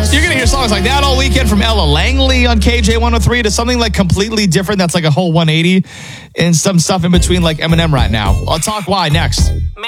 You're going to hear songs like that all weekend from Ella Langley on KJ103 to something like completely different that's like a whole 180 and some stuff in between like Eminem right now. I'll talk why next.